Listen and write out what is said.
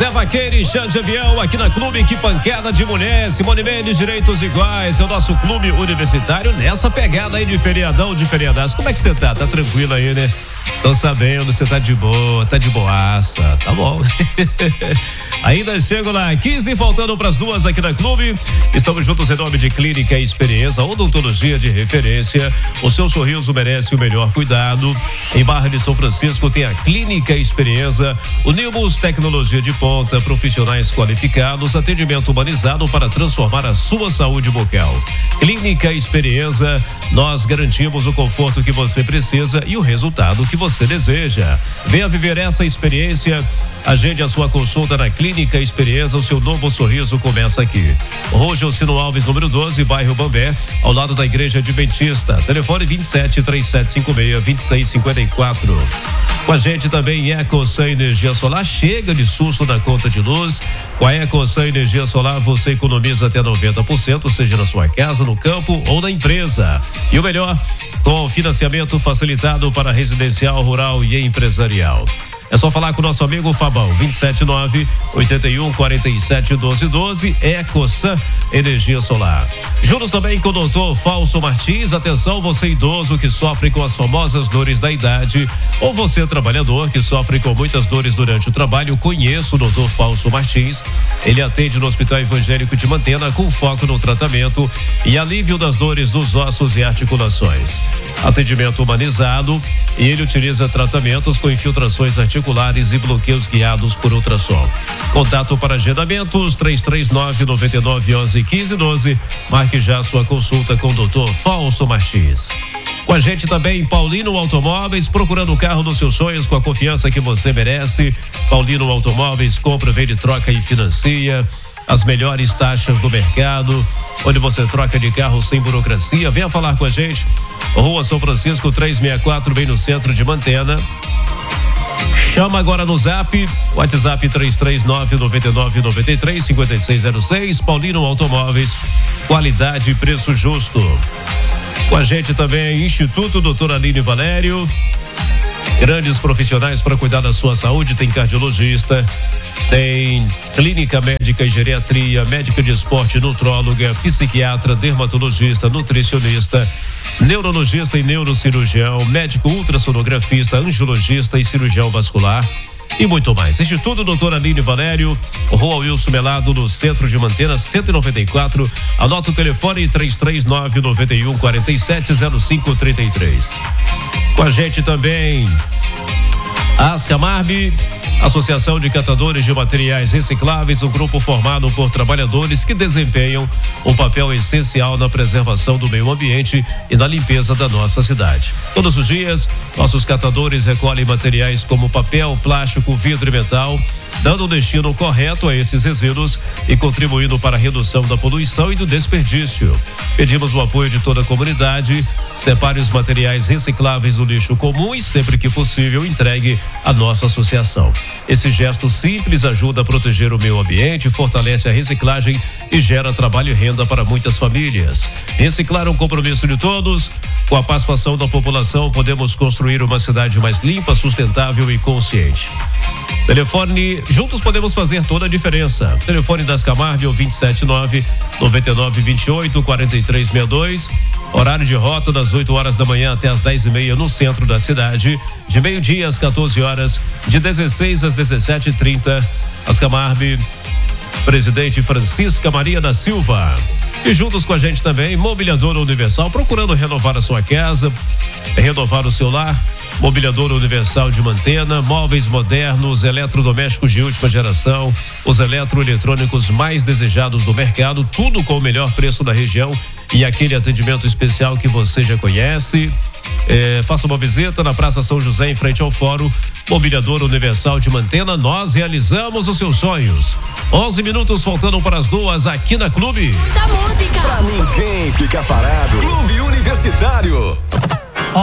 Zé Vaqueiro e Xande Avião aqui na Clube Que Pancada de Mulher. Simone Mendes, Direitos Iguais, é o nosso clube universitário nessa pegada aí de feriadão, de feriadaço. Como é que você tá? Tá tranquilo aí, né? Tô sabendo, você tá de boa, tá de boaça, tá bom. Ainda chego lá, 15 faltando pras 2 aqui na Clube. Estamos juntos em nome de Clínica Experiência, odontologia de referência. O seu sorriso merece o melhor cuidado. Em Barra de São Francisco tem a Clínica Experiência, o Nilmus Tecnologia de Ponta, profissionais qualificados, atendimento humanizado para transformar a sua saúde bucal. Clínica Experiência, nós garantimos o conforto que você precisa e o resultado que você deseja. Venha viver essa experiência. Agende a sua consulta na Clínica Experiência, o seu novo sorriso começa aqui. Rua Sino Alves, número 12, bairro Bambé, ao lado da Igreja Adventista. Telefone 27-3756-2654. Com a gente também EcoSan Energia Solar. Chega de susto na conta de luz. Com a EcoSan Energia Solar você economiza até 90%, seja na sua casa, no campo ou na empresa. E o melhor, com financiamento facilitado para residencial, rural e empresarial. É só falar com o nosso amigo Fabão, 279-8147-1212, EcoSan Energia Solar. Juntos também com o doutor Fausto Martins. Atenção, você idoso que sofre com as famosas dores da idade, ou você trabalhador que sofre com muitas dores durante o trabalho, conheço o doutor Fausto Martins. Ele atende no Hospital Evangélico de Mantena com foco no tratamento e alívio das dores dos ossos e articulações. Atendimento humanizado, e ele utiliza tratamentos com infiltrações articulares e bloqueios guiados por ultrassom. Contato para agendamentos 339-9911-1512. Marque já sua consulta com o doutor Fausto Martins. Com a gente também Paulino Automóveis, procurando o carro dos seus sonhos com a confiança que você merece. Paulino Automóveis, compra, vende, troca e financia. As melhores taxas do mercado, onde você troca de carro sem burocracia. Venha falar com a gente. Rua São Francisco 364, bem no centro de Mantena. Chama agora no Zap, WhatsApp 339-9993-5606. Paulino Automóveis, qualidade e preço justo. Com a gente também Instituto Doutora Aline Valério. Grandes profissionais para cuidar da sua saúde. Tem cardiologista, tem clínica médica e geriatria, médica de esporte, nutróloga, psiquiatra, dermatologista, nutricionista, neurologista e neurocirurgião, médico ultrassonografista, angiologista e cirurgião vascular e muito mais. Instituto Doutora Aline Valério, Rua Wilson Melado, no centro de Mantena, 194. Anota o telefone 339-9147-0533. Com a gente também Ascamarb, Associação de Catadores de Materiais Recicláveis, um grupo formado por trabalhadores que desempenham um papel essencial na preservação do meio ambiente e na limpeza da nossa cidade. Todos os dias, nossos catadores recolhem materiais como papel, plástico, vidro e metal, dando o destino correto a esses resíduos e contribuindo para a redução da poluição e do desperdício. Pedimos o apoio de toda a comunidade. Separe os materiais recicláveis do lixo comum e, sempre que possível, entregue à nossa associação. Esse gesto simples ajuda a proteger o meio ambiente, fortalece a reciclagem e gera trabalho e renda para muitas famílias. Reciclar é um compromisso de todos. Com a participação da população, podemos construir uma cidade mais limpa, sustentável e consciente. Telefone, juntos podemos fazer toda a diferença. Telefone das Camargo, 279-9928-4362. Horário de rota das 8 horas da manhã até as 10h30 no centro da cidade. De meio-dia às 14 horas, de 16 às 17h30. As Camargo, Presidente Francisca Maria da Silva. E juntos com a gente também, Mobiliadora Universal, procurando renovar a sua casa, renovar o seu lar. Mobiliadora Universal de Mantena, móveis modernos, eletrodomésticos de última geração, os eletroeletrônicos mais desejados do mercado, tudo com o melhor preço da região e aquele atendimento especial que você já conhece. Faça uma visita na Praça São José, em frente ao Fórum. Mobiliadora Universal de Mantena, nós realizamos os seus sonhos. 11 minutos faltando para as 2 aqui na Clube. Muita música. Pra ninguém ficar parado. Clube Universitário.